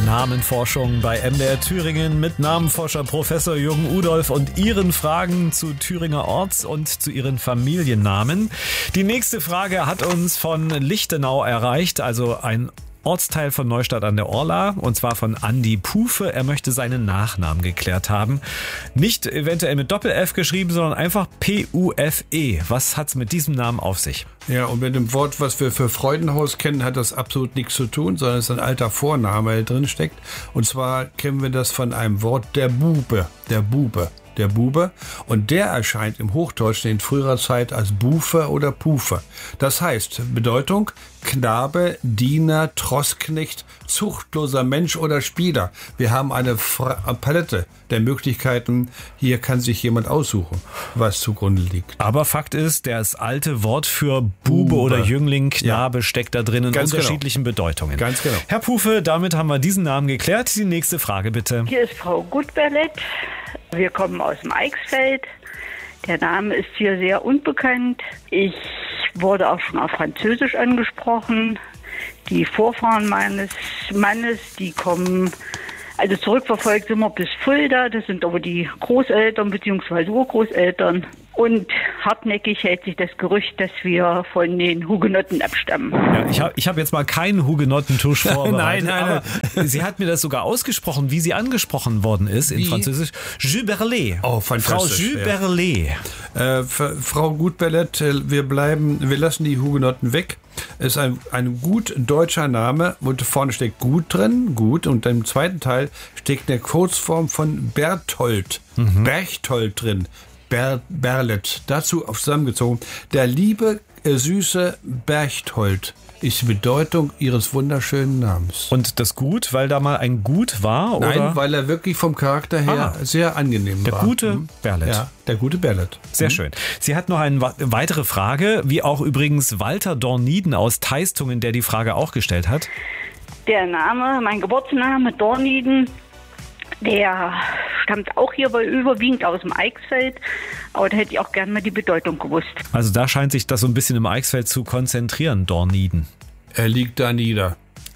Namenforschung bei MDR Thüringen mit Namenforscher Professor Jürgen Udolph und Ihren Fragen zu Thüringer Orts- und zu Ihren Familiennamen. Die nächste Frage hat uns von Lichtenau erreicht, also ein Ortsteil von Neustadt an der Orla, und zwar von Andi Pufe. Er möchte seinen Nachnamen geklärt haben. Nicht eventuell mit Doppel-F geschrieben, sondern einfach P-U-F-E. Was hat's mit diesem Namen auf sich? Ja, und mit dem Wort, was wir für Freudenhaus kennen, hat das absolut nichts zu tun, sondern es ist ein alter Vorname, der drin steckt. Und zwar kennen wir das von einem Wort, der Bube. Der Bube. Der Bube, und der erscheint im Hochdeutschen in früherer Zeit als Bufe oder Pufe. Das heißt, Bedeutung: Knabe, Diener, Trossknecht, zuchtloser Mensch oder Spieler. Wir haben eine Palette der Möglichkeiten. Hier kann sich jemand aussuchen, was zugrunde liegt. Aber Fakt ist, das alte Wort für Bube oder Jüngling, Knabe, steckt da drin in unterschiedlichen Bedeutungen. Ganz genau. Herr Pufe, damit haben wir diesen Namen geklärt. Die nächste Frage bitte. Hier ist Frau Gutberlet. Wir kommen aus dem Eichsfeld. Der Name ist hier sehr unbekannt. Ich wurde auch schon auf Französisch angesprochen. Die Vorfahren meines Mannes, die kommen, also zurückverfolgt sind wir bis Fulda. Das sind aber die Großeltern bzw. Urgroßeltern. Und hartnäckig hält sich das Gerücht, dass wir von den Hugenotten abstammen. Ja, ich hab jetzt mal keinen Hugenottentusch vorbereitet. Nein. Aber sie hat mir das sogar ausgesprochen, wie sie angesprochen worden ist in Französisch. Juberlet. Oh, fantastisch. Frau Juberlet. Frau Gutberlet, wir lassen die Hugenotten weg. Es ist ein gut deutscher Name, und vorne steckt gut drin, gut, und im zweiten Teil steckt eine Kurzform von Berthold, Berchtold drin. Berlet, dazu zusammengezogen. Der liebe, süße Berchtold ist die Bedeutung ihres wunderschönen Namens. Und das Gut, weil da mal ein Gut war? Oder? Nein, weil er wirklich vom Charakter her sehr angenehm war. Der gute Berlet. Ja, der gute Berlet. Sehr schön. Sie hat noch eine weitere Frage, wie auch übrigens Walter Dorniden aus Teistungen, der die Frage auch gestellt hat. Der Name, mein Geburtsname Dorniden, der stammt auch hier überwiegend aus dem Eichsfeld, aber da hätte ich auch gerne mal die Bedeutung gewusst. Also da scheint sich das so ein bisschen im Eichsfeld zu konzentrieren, Dorniden. Er liegt da nieder.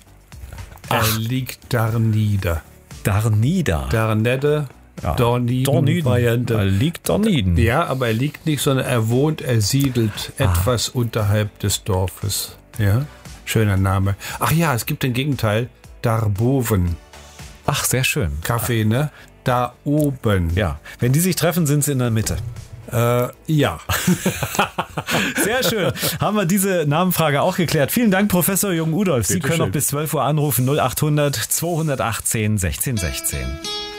Er liegt da nieder. Darnieder. Darnede, Dorniden. Er liegt Dorniden. Ja, aber er liegt nicht, sondern er siedelt etwas unterhalb des Dorfes. Ja, schöner Name. Ach ja, es gibt den Gegenteil, Darboven. Ach, sehr schön. Kaffee, ne? Da oben. Ja, wenn die sich treffen, sind sie in der Mitte. Ja. Sehr schön. Haben wir diese Namenfrage auch geklärt. Vielen Dank, Professor Jürgen Udolph. Sie können noch bis 12 Uhr anrufen, 0800 218 1616.